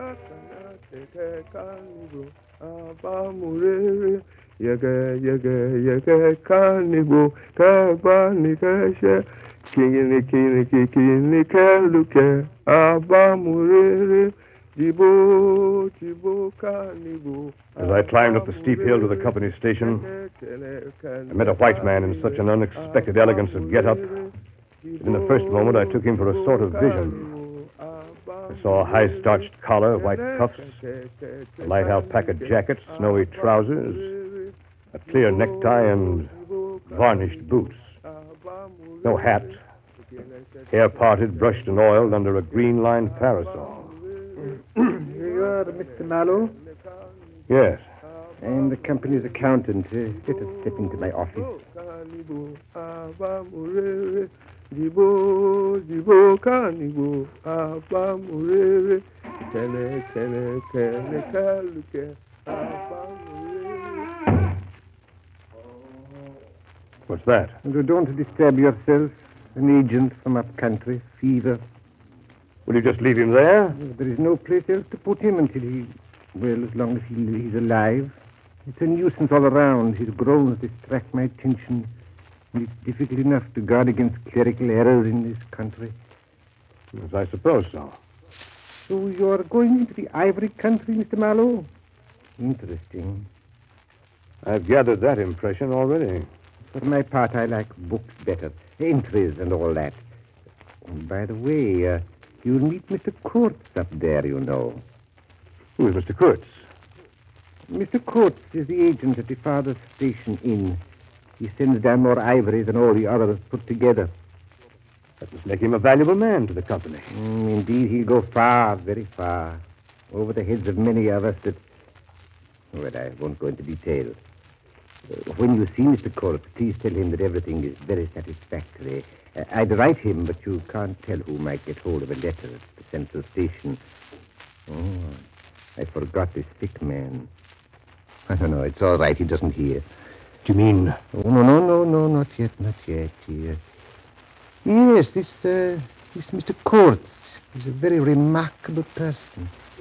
abamurere yege kanibo kabani kashe kini keluke abamurere jibo kanibo. As I climbed up the steep hill to the company station, I met a white man in such an unexpected elegance of get-up that in the first moment I took him for a sort of vision. I saw a high-starched collar, white cuffs, a light alpaca jacket, snowy trousers, a clear necktie, and varnished boots. No hat. Hair parted, brushed, and oiled under a green-lined parasol. Here you are, Mr. Mallow. Yes. I am the company's accountant. Let us step into my office. Jibo kanibo abamurere kele kaluke abamurere. What's that? You don't disturb yourself. An agent from up country, fever. Will you just leave him there? There is no place else to put him until as long as he's alive. It's a nuisance all around. His groans distract my attention. It's difficult enough to guard against clerical errors in this country. Yes, I suppose so. So you're going into the ivory country, Mr. Mallow? Interesting. I've gathered that impression already. For my part, I like books better. Entries and all that. By the way, you'll meet Mr. Kurtz up there, you know. Who is Mr. Kurtz? Mr. Kurtz is the agent at the Father's Station Inn. He sends down more ivory than all the others put together. That must make him a valuable man to the company. Indeed, he'll go far, very far. Over the heads of many of us that... Well, I won't go into detail. When you see Mr. Kurtz, please tell him that everything is very satisfactory. I'd write him, but you can't tell who might get hold of a letter at the Central Station. Oh, I forgot this sick man. I don't know, it's all right, he doesn't hear. Do you mean... Oh, no, not yet. Yes, this Mr. Kurtz is a very remarkable person.